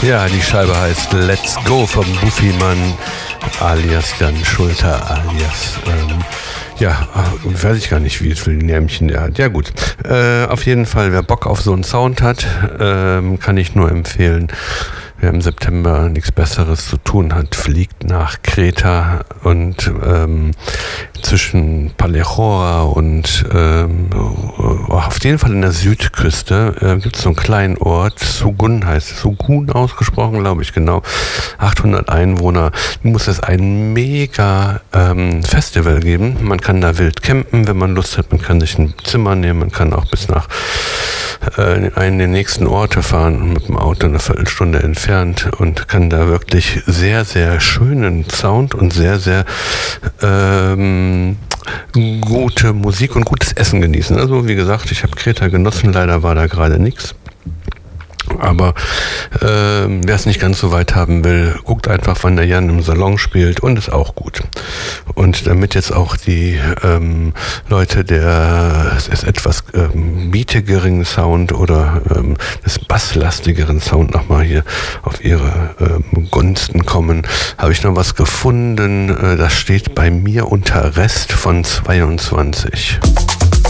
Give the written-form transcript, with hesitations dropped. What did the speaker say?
Ja, die Scheibe heißt Let's Go vom Buffymann alias Jan Schulter alias weiß ich gar nicht, wie viele Närmchen der hat. Ja gut, auf jeden Fall, wer Bock auf so einen Sound hat, kann ich nur empfehlen. Wer im September nichts Besseres zu tun hat, fliegt nach Kreta und zwischen Palejora und auf jeden Fall in der Südküste gibt es so einen kleinen Ort, Sugun heißt es, Sugun ausgesprochen, glaube ich, genau, 800 Einwohner. Muss es ein mega Festival geben. Man kann da wild campen, wenn man Lust hat, man kann sich ein Zimmer nehmen, man kann auch bis nach einen der nächsten Orte fahren, mit dem Auto eine Viertelstunde entfernt und kann da wirklich sehr, sehr schönen Sound und sehr, sehr gute Musik und gutes Essen genießen. Also wie gesagt, ich habe Kreta genossen, leider war da gerade nichts. Aber wer es nicht ganz so weit haben will, guckt einfach, wann der Jan im Salon spielt und ist auch gut. Und damit jetzt auch die Leute des etwas beatigeren Sound oder des basslastigeren Sound nochmal hier auf ihre Gunsten kommen, habe ich noch was gefunden. Das steht bei mir unter Rest von 22.